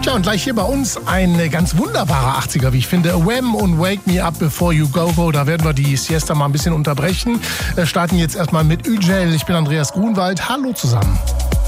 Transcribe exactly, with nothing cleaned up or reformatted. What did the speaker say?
Tja, und gleich hier bei uns ein ganz wunderbarer achtziger, wie ich finde. Wham! Und Wake Me Up Before You Go Go. Da werden wir die Siesta mal ein bisschen unterbrechen. Wir starten jetzt erstmal mit Ücel. Ich bin Andreas Grunwald. Hallo zusammen.